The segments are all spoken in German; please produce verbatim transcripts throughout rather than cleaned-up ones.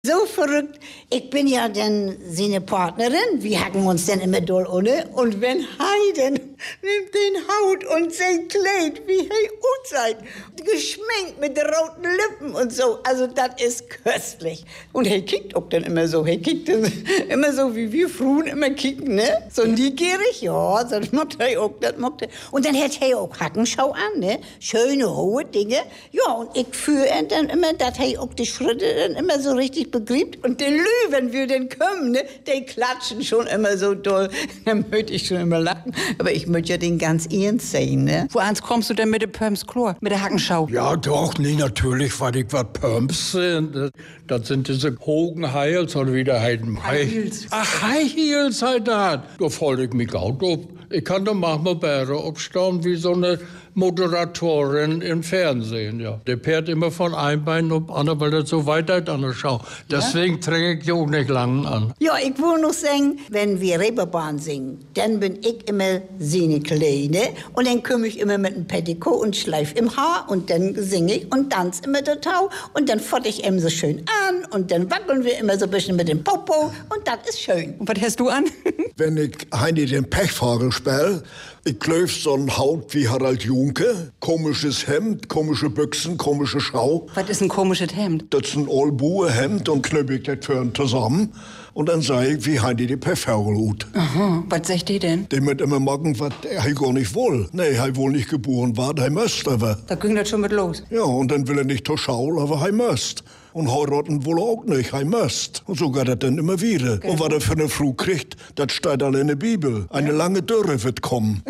So verrückt. Ich bin ja dann seine Partnerin. Wir hacken uns dann immer doll ohne. Und wenn Heiden nimmt den Haut und sein Kleid, wie hey gut seid, geschminkt mit den roten Lippen und so. Also das ist köstlich. Und hey kickt auch dann immer so. Hey kickt immer so, wie wir Frauen immer kicken, ne? So neugierig, ja, das macht er auch, das macht er. Und dann hat er auch Hackenschau an, ne? Schöne, hohe Dinge. Ja, und ich führe dann immer, dass er auch die Schritte dann immer so richtig begribt. Und die Lü, wenn wir denn kommen, ne, die klatschen schon immer so doll. Dann möchte ich schon immer lachen. Aber ich möchte ja den ganz ernst sehen, ne? Wo ans kommst du denn mit dem Pömsklor, mit der Hackenschau? Ja, doch, nee, natürlich, weil ich was Pumps sind. Das sind diese hohen Heils, oder wie der heißen. High Heels. Ach, High Heels halt das. Da folge ich mich auch auf. Ich kann da manchmal besser aufstehen wie so eine Moderatorin im Fernsehen, ja. Der fährt immer von einem Bein auf andere, weil er so weit hat an der Schau. Deswegen ja? Träge ich die auch nicht lang an. Ja, ich will noch sagen, wenn wir Reeperbahn singen, dann bin ich immer seine Kleine und dann komme ich immer mit einem Petticoat und Schleif im Haar und dann singe ich und tanze immer total und dann fort ich ihm so schön an und dann wackeln wir immer so ein bisschen mit dem Popo und das ist schön. Und was hast du an? Wenn ich Heini den Pechvogel spiele, ich klöf so ein Haut wie Harald Junke, komisches Hemd, komische Büchsen, komische Schau. Was ist ein komisches Hemd? Das ist ein Oldbuhe-Hemd und knüpp ich das für ihn zusammen. Und dann sag ich, wie Heini die Pechvogel ut. Aha, was sagt die denn? Die mit immer machen, was er gar nicht will. Nee, er wohl nicht geboren war, er müsste aber. Da ging das schon mit los. Ja, und dann will er nicht zur Schau, aber er müsst. Und heiraten wohl auch nicht, er müsst. Und so geht das dann immer wieder. Okay. Und was er für eine Frau kriegt, das steht alle in der Bibel. Eine ja. lange Dürre wird kommen.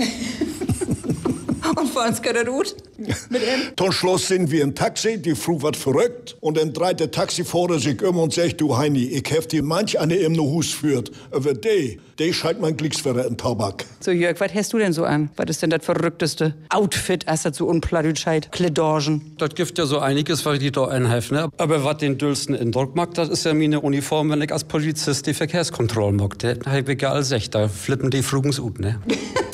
Und vor uns geht er gut? Mit ihm? Zum Schluss sind wir im Taxi, die Frau wird verrückt. Und dann dreht der Taxifahrer sich um und sagt, du Heini, ich hef dir manch eine im Hus führt. Aber die, die scheint mein Glücksfähre in Tabak. So Jörg, was hast du denn so an? Was ist denn das verrückteste Outfit, als das so unplattitscheit, Kledorgen? Das gibt ja so einiges, was ich da einhelfen, ne? Aber was den düllsten Eindruck macht, das ist ja meine Uniform, wenn ich als Polizist die Verkehrskontrolle mag. Da hab ich ja alles echt, da flippen die Frugens ut, ne?